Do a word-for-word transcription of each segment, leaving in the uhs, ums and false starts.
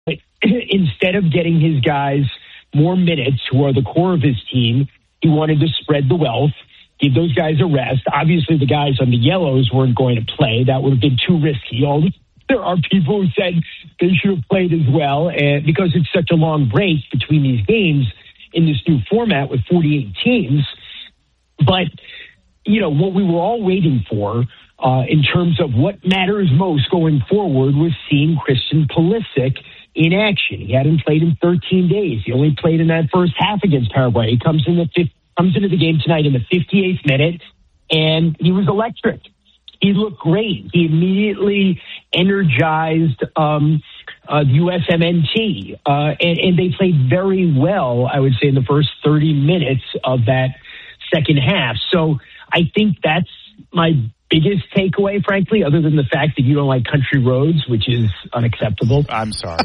instead of getting his guys more minutes, who are the core of his team, he wanted to spread the wealth, give those guys a rest. Obviously, the guys on the yellows weren't going to play. That would have been too risky. All There are people who said they should have played as well, and because it's such a long break between these games in this new format with forty-eight teams. But, you know, what we were all waiting for uh, in terms of what matters most going forward was seeing Christian Pulisic in action. He hadn't played in thirteen days. He only played in that first half against Paraguay. He comes in the fifth, comes into the game tonight in the fifty-eighth minute, and he was electric. He looked great. He immediately energized um, uh, the U S M N T, uh, and, and they played very well, I would say, in the first thirty minutes of that second half. So I think that's my biggest takeaway, frankly, other than the fact that you don't like country roads, which is unacceptable. I'm sorry.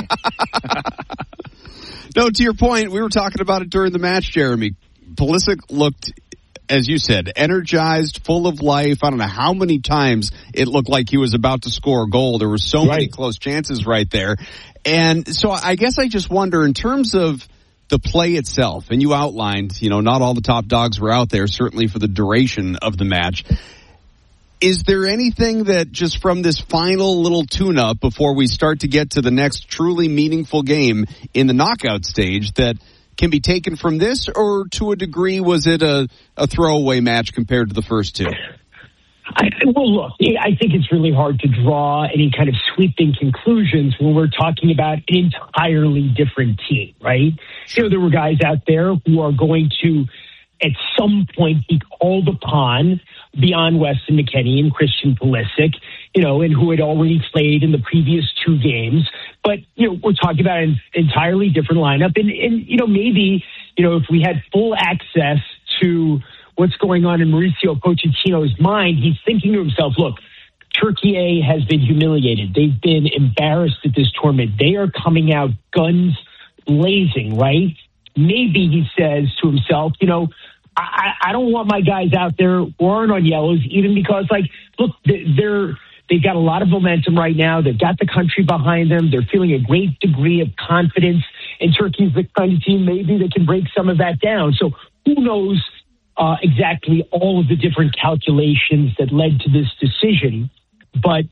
No, to your point, we were talking about it during the match, Jeremy. Pulisic looked, as you said, energized, full of life. I don't know how many times it looked like he was about to score a goal. There were so right. many close chances right there. And so I guess I just wonder, in terms of the play itself, and you outlined, you know, not all the top dogs were out there, certainly for the duration of the match. Is there anything that just from this final little tune-up before we start to get to the next truly meaningful game in the knockout stage that can be taken from this, or to a degree was it a, a throwaway match compared to the first two? I, well, look, I think it's really hard to draw any kind of sweeping conclusions when we're talking about an entirely different team, right? You know, there were guys out there who are going to, at some point, be called upon beyond Weston McKennie and Christian Pulisic, you know, and who had already played in the previous two games. But, you know, we're talking about an entirely different lineup. And, and you know, maybe, you know, if we had full access to what's going on in Mauricio Pochettino's mind, he's thinking to himself, look, Turkey A has been humiliated. They've been embarrassed at this tournament. They are coming out guns blazing, right? Maybe he says to himself, you know, I, I don't want my guys out there who aren't on yellows, even because, like, look, they're they've got a lot of momentum right now. They've got the country behind them. They're feeling a great degree of confidence. And Turkey's the kind of team maybe that can break some of that down. So who knows uh, exactly all of the different calculations that led to this decision. But,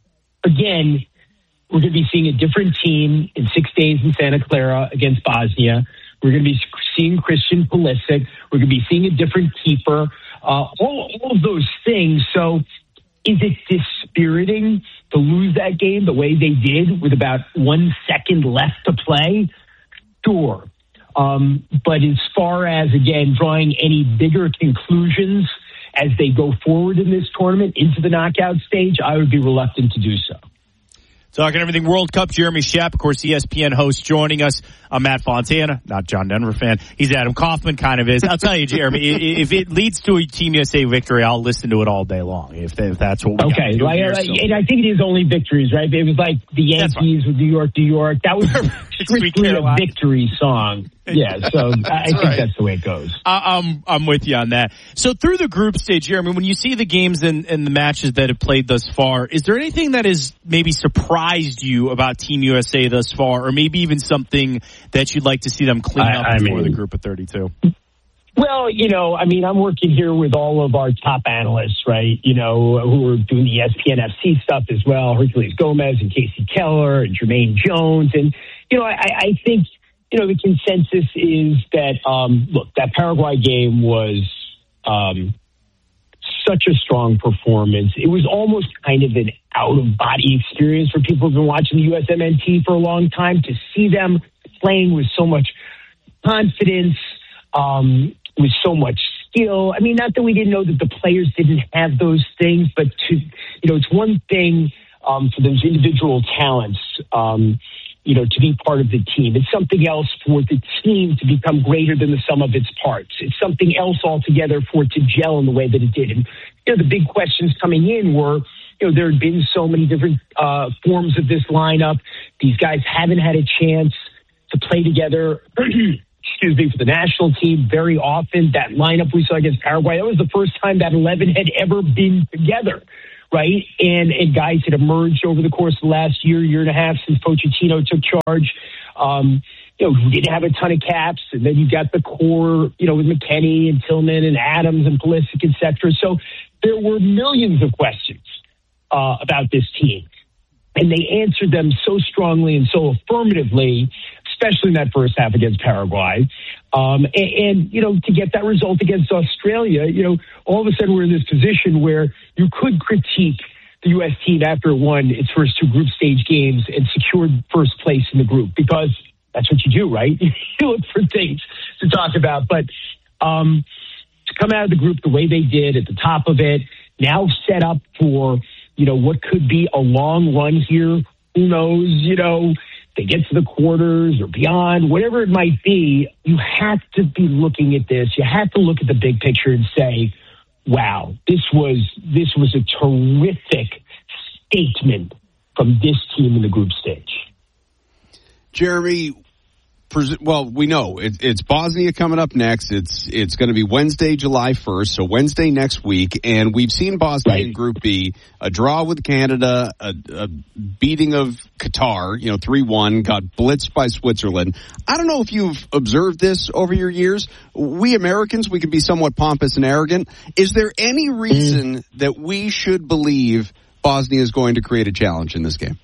again, we're going to be seeing a different team in six days in Santa Clara against Bosnia. We're going to be seeing Christian Pulisic. We're going to be seeing a different keeper. Uh, all, all of those things. So is it dispiriting to lose that game the way they did with about one second left to play? Sure. Um, but as far as, again, drawing any bigger conclusions as they go forward in this tournament into the knockout stage, I would be reluctant to do so. Talking everything World Cup, Jeremy Schaap, of course, E S P N host, joining us. I'm Matt Fontana, not John Denver fan. He's Adam Kaufman, kind of is. I'll tell you, Jeremy, if it leads to a Team U S A victory, I'll listen to it all day long, if, if that's what we okay, got to do like, here, like, so. And I think it is only victories, right? It was like the Yankees with New York, New York. That was strictly a victory song. Yeah, so I think right. that's the way it goes. Uh, I'm I'm with you on that. So through the group stage, Jeremy, when you see the games and, and the matches that have played thus far, is there anything that has maybe surprised you about Team U S A thus far, or maybe even something that you'd like to see them clean up I, I before mean, the group of thirty-two? Well, you know, I mean, I'm working here with all of our top analysts, right, you know, who are doing the E S P N F C stuff as well, Hercules Gomez and Casey Keller and Jermaine Jones. And, you know, I, I think, you know, the consensus is that, um, look, that Paraguay game was um, such a strong performance. It was almost kind of an out-of-body experience for people who've been watching the U S M N T for a long time, to see them playing with so much confidence, um, with so much skill. I mean, not that we didn't know that the players didn't have those things, but to, you know, it's one thing um, for those individual talents, um, you know, to be part of the team. It's something else for the team to become greater than the sum of its parts. It's something else altogether for it to gel in the way that it did. And, you know, the big questions coming in were, you know, there had been so many different uh, forms of this lineup. These guys haven't had a chance to play together, excuse me, for the national team very often. That lineup we saw against Paraguay, that was the first time that eleven had ever been together, right? And, and guys had emerged over the course of the last year, year and a half since Pochettino took charge. Um, you know, who didn't have a ton of caps, and then you got the core, you know, with McKennie and Tillman and Adams and Pulisic, et cetera. So there were millions of questions uh, about this team, and they answered them so strongly and so affirmatively, especially in that first half against Paraguay. Um, and, and, you know, to get that result against Australia, you know, all of a sudden we're in this position where you could critique the U S team after it won its first two group stage games and secured first place in the group, because that's what you do, right? You look for things to talk about. But um, to come out of the group the way they did at the top of it, now set up for, you know, what could be a long run here. Who knows, you know, they get to the quarters or beyond, whatever it might be, you have to be looking at this. You have to look at the big picture and say, wow, this was this was a terrific statement from this team in the group stage. Jeremy, well, we know it, it's Bosnia coming up next. It's it's going to be Wednesday, July first, so Wednesday next week. And we've seen Bosnia right. in Group B, a draw with Canada, a, a beating of Qatar, you know, three one, got blitzed by Switzerland. I don't know if you've observed this over your years. We Americans, we can be somewhat pompous and arrogant. Is there any reason mm. that we should believe Bosnia is going to create a challenge in this game?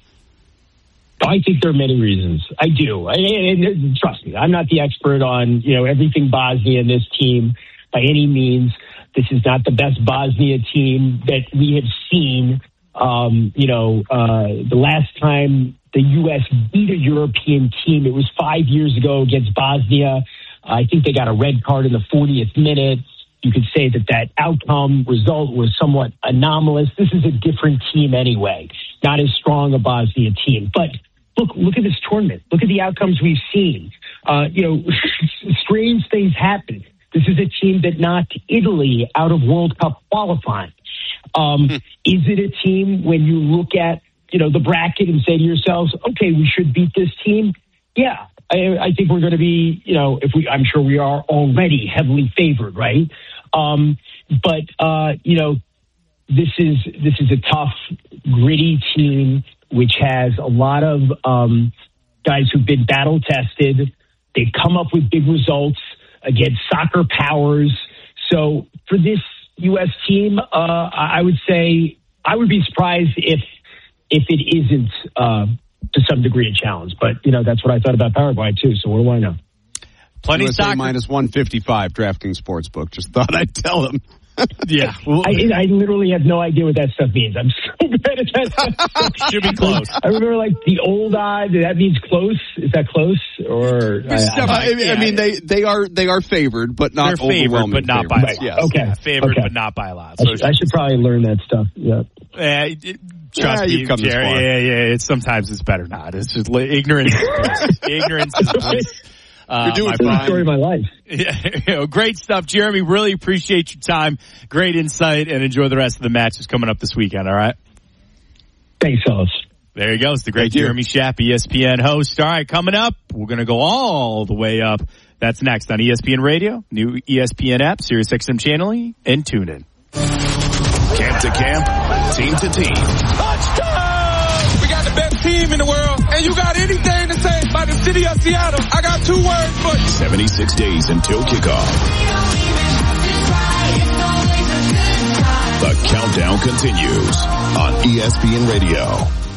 I think there are many reasons. I do. And, and trust me, I'm not the expert on, you know, everything Bosnia and this team by any means. This is not the best Bosnia team that we have seen. Um, you know, uh, the last time the U S beat a European team, it was five years ago against Bosnia. I think they got a red card in the fortieth minute. You could say that that outcome result was somewhat anomalous. This is a different team anyway, not as strong a Bosnia team. But look, look at this tournament. Look at the outcomes we've seen. Uh, you know, strange things happen. This is a team that knocked Italy out of World Cup qualifying. Um, is it a team when you look at, you know, the bracket and say to yourselves, okay, we should beat this team? Yeah, I, I think we're going to be, you know, if we, I'm sure we are already heavily favored, right? Um, but, uh, you know, this is, this is a tough, gritty team, which has a lot of um, guys who've been battle tested. They've come up with big results against soccer powers. So for this U S team, uh, I would say I would be surprised if if it isn't uh, to some degree a challenge. But, you know, that's what I thought about Paraguay, too. So what do I know? Plenty of soccer. Minus one fifty-five DraftKings Sportsbook. Just thought I'd tell him. Yeah. I, I literally have no idea what that stuff means. I'm so bad at that stuff. Should be close. I remember, like, the old odd. That means close. Is that close? Or I, I, I, mean, I mean, they they are they are favored, but not They're favored, but not by a lot. Yes. Okay. Yeah, favored, okay. but not by a lot. So I, should, I should probably learn that stuff. Yeah. Uh, it, trust yeah, me, Jerry. Yeah, yeah. It's, sometimes it's better not. It's just ignorance. Ignorance is bliss. Uh, You're doing the story of my life. Yeah, you know, great stuff, Jeremy. Really appreciate your time. Great insight, and enjoy the rest of the matches coming up this weekend. All right. Thanks, fellas. There you go. It's the great Jeremy Schaap, E S P N host. All right, coming up, we're going to go all the way up. That's next on E S P N Radio, new E S P N app, Sirius X M channeling, and tune in. Camp to camp, team to team. Touchdown! We got the best team in the world, and you got anything to say about the city of Seattle? I got two words for you. seventy-six days until kickoff. The countdown continues on E S P N Radio.